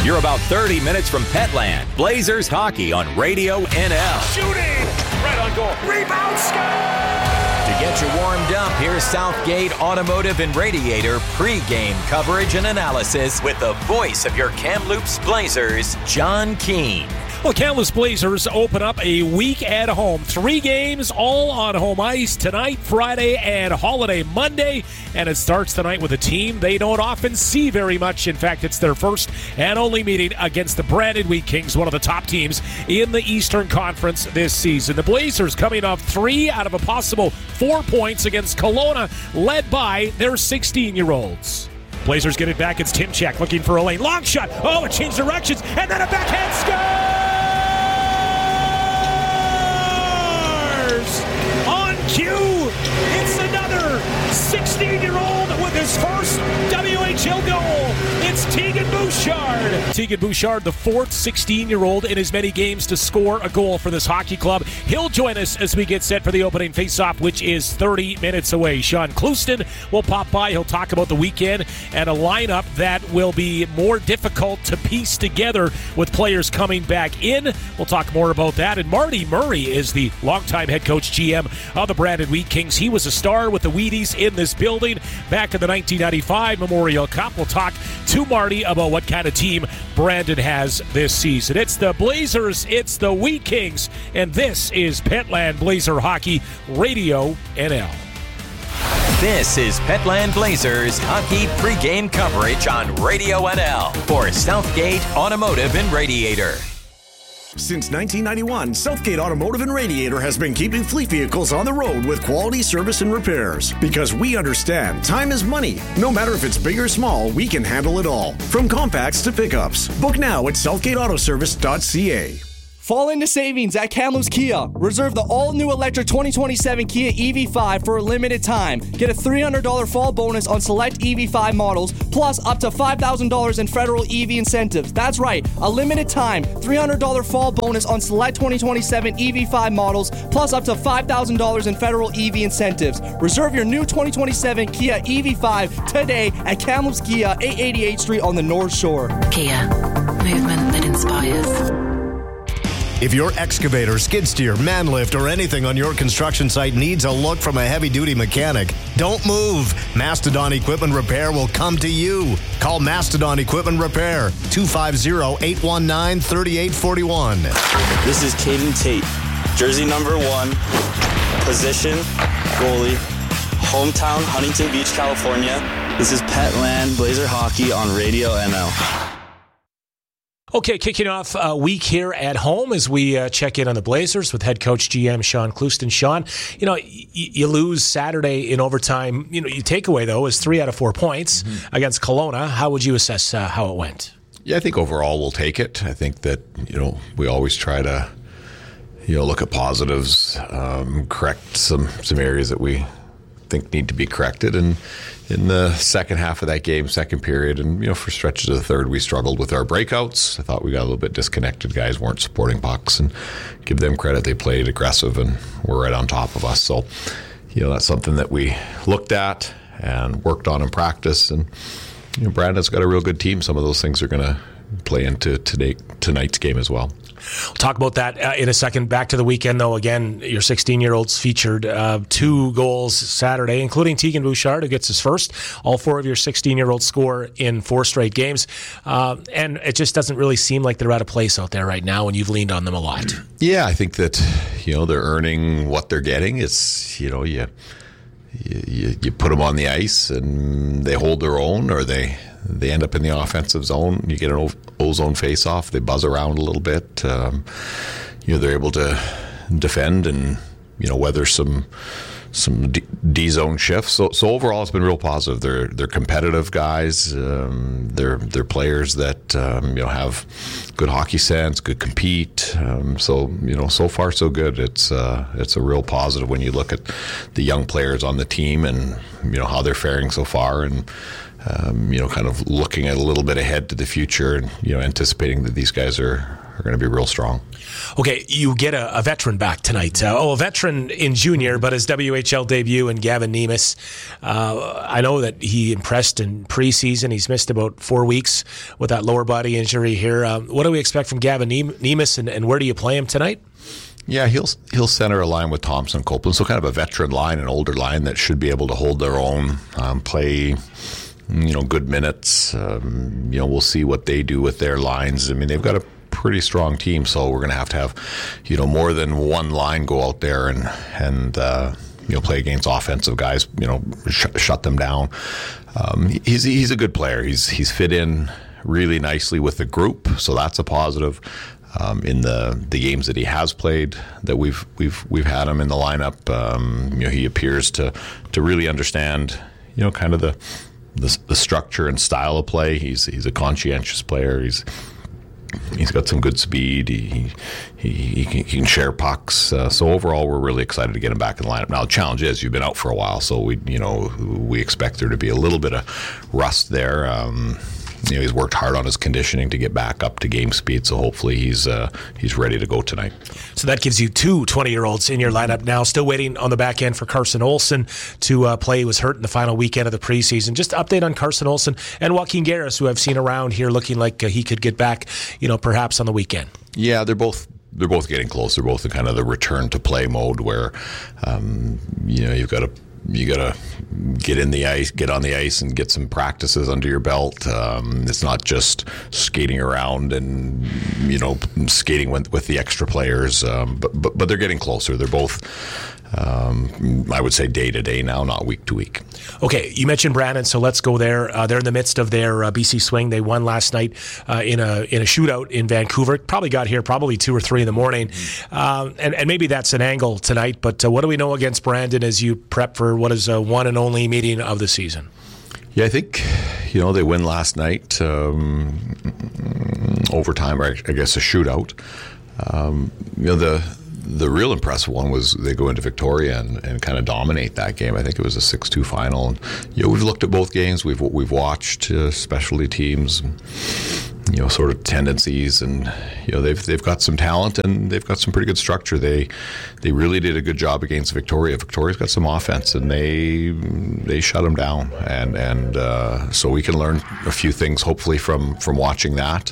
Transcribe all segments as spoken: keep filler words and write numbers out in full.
You're about thirty minutes from Petland. Blazers hockey on Radio N L. Shooting! Right on goal. Rebound, score! To get you warmed up, here's Southgate Automotive and Radiator pregame coverage and analysis with the voice of your Kamloops Blazers, John Keane. Well, Kamloops Blazers open up a week at home. Three games, all on home ice tonight, Friday, and holiday Monday. And it starts tonight with a team they don't often see very much. In fact, it's their first and only meeting against the Brandon Wheat Kings, one of the top teams in the Eastern Conference this season. The Blazers coming off three out of a possible four points against Kelowna, led by their sixteen-year-olds. Blazers get it back. It's Timchak looking for a lane. Long shot. Oh, it changed directions. And then a backhand scores! On cue, it's another sixteen-year-old with his first W H L goal. It's Tegan Bouchard. Tegan Bouchard, the fourth sixteen-year-old in as many games to score a goal for this hockey club. He'll join us as we get set for the opening faceoff, which is thirty minutes away. Sean Clouston will pop by. He'll talk about the weekend and a lineup that will be more difficult to piece together with players coming back in. We'll talk more about that. And Marty Murray is the longtime head coach G M of the Brandon Wheat Kings. He was a star with the Wheaties in this building back in the nineteen ninety-five Memorial Cup. We'll talk to Marty about what kind of team Brandon has this season. It's the Blazers, it's the Wheat Kings, and this is Petland Blazer Hockey Radio N L. This is Petland Blazers hockey pregame coverage on Radio N L for Southgate Automotive and Radiator. Since nineteen ninety-one, Southgate Automotive and Radiator has been keeping fleet vehicles on the road with quality service and repairs. Because we understand time is money. No matter if it's big or small, we can handle it all. From compacts to pickups. Book now at southgate auto service dot c a. Fall into savings at Kamloops Kia. Reserve the all-new electric twenty twenty-seven Kia E V five for a limited time. Get a three hundred dollars fall bonus on select E V five models, plus up to five thousand dollars in federal E V incentives. That's right, a limited time, three hundred dollars fall bonus on select twenty twenty-seven E V five models, plus up to five thousand dollars in federal E V incentives. Reserve your new twenty twenty-seven Kia E V five today at Kamloops Kia, eight eighty-eighth Street on the North Shore. Kia, movement that inspires. If your excavator, skid steer, man lift, or anything on your construction site needs a look from a heavy-duty mechanic, don't move. Mastodon Equipment Repair will come to you. Call Mastodon Equipment Repair, two five zero, eight one nine, three eight four one. This is Caden Tate, jersey number one, position, goalie, hometown, Huntington Beach, California. This is Petland Blazer Hockey on Radio N L. Okay, kicking off a week here at home as we uh, check in on the Blazers with head coach G M Sean Clouston. Sean, you know, y- you lose Saturday in overtime. You know, your takeaway, though, is three out of four points mm-hmm. against Kelowna. How would you assess uh, how it went? Yeah, I think overall we'll take it. I think that, you know, we always try to, you know, look at positives, um, correct some, some areas that we think need to be corrected. And in the second half of that game, second period, and you know, for stretches of the third, we struggled with our breakouts. I thought we got a little bit disconnected. Guys weren't supporting pucks, and give them credit. They played aggressive and were right on top of us. So, you know, that's something that we looked at and worked on in practice. And you know, Brandon's got a real good team. Some of those things are going to play into today, tonight's game as well. We'll talk about that uh, in a second. Back to the weekend, though. Again, your sixteen-year-olds featured uh, two goals Saturday, including Tegan Bouchard, who gets his first. All four of your sixteen-year-olds score in four straight games. Uh, and it just doesn't really seem like they're out of place out there right now, and you've leaned on them a lot. Yeah, I think that, you know, they're earning what they're getting. It's, you know, you, you, you put them on the ice, and they hold their own, or they... They end up in the offensive zone. You get an O-zone face-off. They buzz around a little bit. Um, you know, they're able to defend and, you know, weather some some D- D-zone shifts. So, so overall, it's been real positive. They're they're competitive guys. Um, they're they're players that um, you know, have good hockey sense, good compete. Um, so you know, so far so good. It's uh, it's a real positive when you look at the young players on the team and you know how they're faring so far, and um, you know, kind of looking at a little bit ahead to the future, and you know, anticipating that these guys are are going to be real strong. Okay, you get a, a veteran back tonight. Uh, oh, a veteran in junior, but his W H L debut, and Gavin Nemes. Uh, I know that he impressed in preseason. He's missed about four weeks with that lower body injury here. Um, what do we expect from Gavin Nemes, and, and where do you play him tonight? Yeah, he'll he'll center a line with Thompson Copeland, so kind of a veteran line, an older line that should be able to hold their own, um, play, you know, good minutes. Um, you know, we'll see what they do with their lines. I mean, they've got a pretty strong team, so we're going to have to have, you know, more than one line go out there and and uh, you know, play against offensive guys. You know, sh- shut them down. Um, he's he's a good player. He's he's fit in really nicely with the group, so that's a positive. Um, in the, the games that he has played, that we've we've we've had him in the lineup, um, you know, he appears to to really understand, you know, kind of the, the the structure and style of play. He's he's a conscientious player. He's he's got some good speed. He he, he, can, he can share pucks. Uh, so overall, we're really excited to get him back in the lineup. Now the challenge is you've been out for a while, so we you know we expect there to be a little bit of rust there. Um, You know, he's worked hard on his conditioning to get back up to game speed, so hopefully he's uh, he's ready to go tonight. So that gives you two twenty-year-olds in your lineup now. Still waiting on the back end for Carson Olsen to uh, play. He was hurt in the final weekend of the preseason. Just update on Carson Olsen and Joaquin Garris, who I've seen around here looking like uh, he could get back, you know, perhaps on the weekend. Yeah, they're both they're both getting close. They're both in kind of the return to play mode where, um, you know, you've got to you got to get in the ice, get on the ice, and get some practices under your belt. Um, it's not just skating around and, you know, skating with, with the extra players, um, but, but but they're getting closer. They're both, um, I would say, day to day now, not week to week. Okay, you mentioned Brandon, so let's go there. Uh, they're in the midst of their uh, B C swing. They won last night uh, in a in a shootout in Vancouver. Probably got here probably two or three in the morning, um, and and maybe that's an angle tonight. But uh, what do we know against Brandon as you prep for what is a one and only meeting of the season? Yeah, I think, you know, they win last night, um, overtime, or I guess a shootout. Um, you know, the. The real impressive one was they go into Victoria and, and kind of dominate that game. I think it was a six two final. And, you know, we've looked at both games. We've we've watched uh, specialty teams, and, you know, sort of tendencies, and you know they've they've got some talent and they've got some pretty good structure. They they really did a good job against Victoria. Victoria's got some offense, and they they shut them down. And and uh, so we can learn a few things hopefully from from watching that.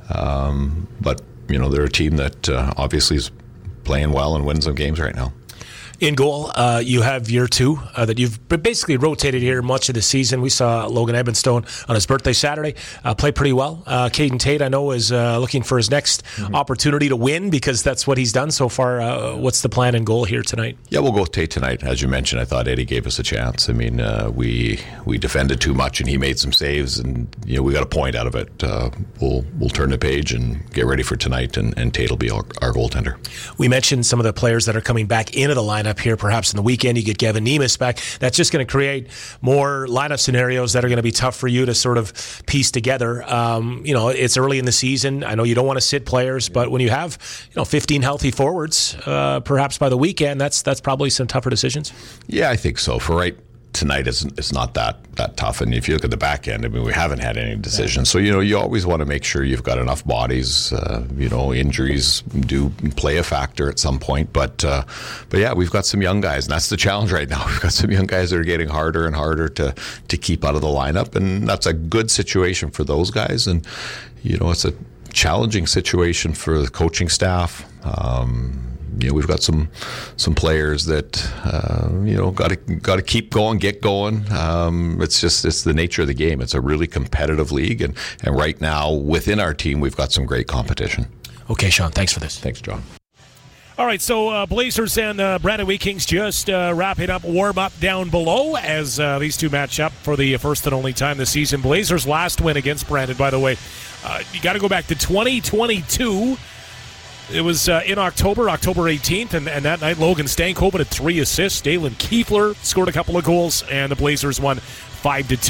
Um, but you know, they're a team that uh, obviously is playing well and winning some games right now. In goal, uh, you have your two uh, that you've basically rotated here much of the season. We saw Logan Edmonstone on his birthday Saturday uh, play pretty well. Uh, Caden Tate, I know, is uh, looking for his next mm-hmm. opportunity to win because that's what he's done so far. Uh, what's the plan in goal here tonight? Yeah, we'll go with Tate tonight. As you mentioned, I thought Eddie gave us a chance. I mean, uh, we we defended too much and he made some saves, and you know we got a point out of it. Uh, we'll we'll turn the page and get ready for tonight, and, and Tate will be our, our goaltender. We mentioned some of the players that are coming back into the lineup here. Perhaps in the weekend you get Gavin Nemes back. That's just going to create more lineup scenarios that are going to be tough for you to sort of piece together. Um, you know, it's early in the season. I know you don't want to sit players, but when you have, you know, fifteen healthy forwards, uh, perhaps by the weekend, that's that's probably some tougher decisions. Yeah, I think so. For right tonight, it's, it's not that that tough. And if you look at the back end, I mean, we haven't had any decisions. So, you know, you always want to make sure you've got enough bodies. Uh, you know, injuries do play a factor at some point. But, uh, but yeah, we've got some young guys, and that's the challenge right now. We've got some young guys that are getting harder and harder to, to keep out of the lineup. And that's a good situation for those guys. And, you know, it's a challenging situation for the coaching staff. Um, You know, we've got some some players that uh, you know got to got to keep going, get going. Um, it's just it's the nature of the game. It's a really competitive league, and and right now within our team, we've got some great competition. Okay, Sean, thanks for this. Thanks, John. All right, so uh, Blazers and uh, Brandon Wheat Kings just uh, wrapping up warm-up down below as uh, these two match up for the first and only time this season. Blazers' last win against Brandon, by the way. Uh, you got to go back to twenty twenty-two. It was uh, in October, October eighteenth, and, and that night Logan Stankoven had three assists. Dalen Kiefler scored a couple of goals, and the Blazers won five to two.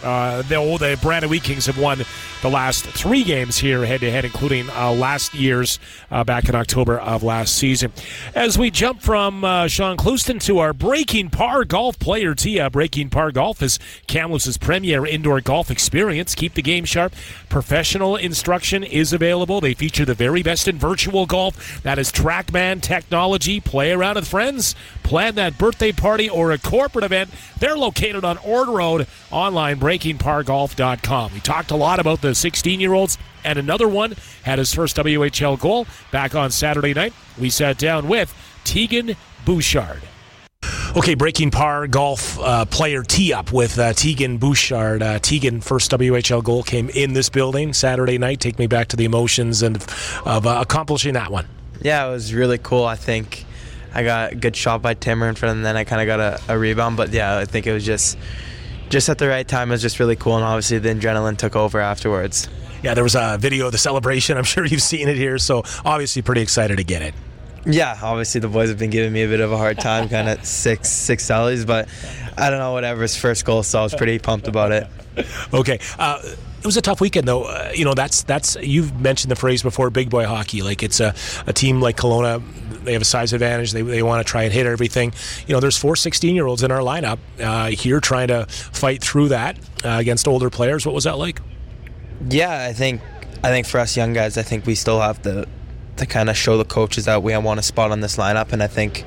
Uh, the, oh, the Brandon Wheat Kings have won the last three games here head-to-head, including uh, last year's uh, back in October of last season. As we jump from uh, Sean Clouston to our Breaking Par Golf Player Tee-Up. Breaking Par Golf is Kamloops' premier indoor golf experience. Keep the game sharp. Professional instruction is available. They feature the very best in virtual golf. That is TrackMan technology. Play around with friends. Plan that birthday party or a corporate event. They're located on Ord Road. Online, breaking par golf dot com. We talked a lot about the sixteen-year-olds, and another one had his first W H L goal back on Saturday night. We sat down with Tegan Bouchard. Okay, Breaking Par Golf uh, Player Tee-Up with uh, Tegan Bouchard. Uh, Tegan, first W H L goal came in this building Saturday night. Take me back to the emotions and of uh, accomplishing that one. Yeah, it was really cool. I think I got a good shot by Timmer in front, and then I kind of got a, a rebound. But yeah, I think it was just just at the right time. It was just really cool, and obviously the adrenaline took over afterwards. Yeah, there was a video of the celebration. I'm sure you've seen it here, so obviously pretty excited to get it. Yeah, obviously the boys have been giving me a bit of a hard time, kind of six six sellies, but I don't know, whatever. It's first goal, so I was pretty pumped about it. Okay. Uh, it was a tough weekend, though. Uh, you know, that's that's you've mentioned the phrase before, big boy hockey. Like, it's a, a team like Kelowna, they have a size advantage. They they want to try and hit everything. You know, there's four sixteen-year-olds in our lineup uh, here trying to fight through that uh, against older players. What was that like? Yeah, I think I think for us young guys, I think we still have to to kind of show the coaches that we want a spot on this lineup, and I think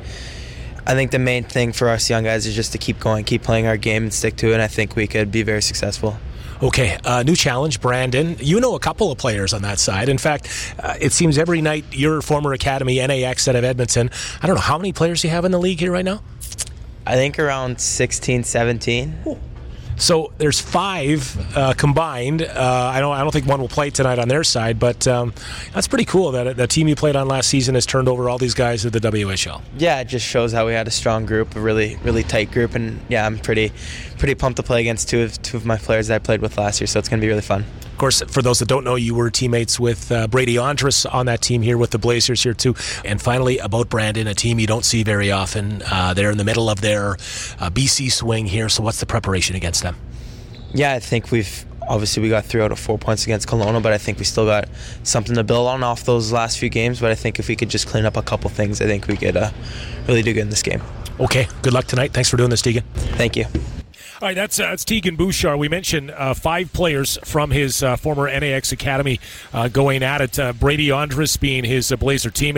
I think the main thing for us young guys is just to keep going, keep playing our game and stick to it, and I think we could be very successful. Okay, uh, new challenge, Brandon. You know a couple of players on that side. In fact, uh, it seems every night your former academy, N A X out of Edmonton, I don't know, how many players you have in the league here right now? I think around sixteen, seventeen. Ooh. So there's five uh, combined. Uh, I don't. I don't think one will play tonight on their side, but um, that's pretty cool that the team you played on last season has turned over all these guys to the W H L. Yeah, it just shows how we had a strong group, a really, really tight group, and yeah, I'm pretty, pretty pumped to play against two of two of my players that I played with last year. So it's going to be really fun. Of course, for those that don't know, you were teammates with uh, Brady Andrus on that team here with the Blazers here too. And finally, about Brandon, a team you don't see very often. Uh, they're in the middle of their uh, B C swing here. So what's the preparation against them? Yeah, I think we've obviously we got three out of four points against Kelowna, but I think we still got something to build on off those last few games. But I think if we could just clean up a couple things, I think we could uh, really do good in this game. Okay, good luck tonight. Thanks for doing this, Tegan. Thank you. All right, that's, uh, that's Tegan Bouchard. We mentioned uh, five players from his uh, former N A X academy uh, going at it. Uh, Brady Andrus being his uh, Blazer teammate.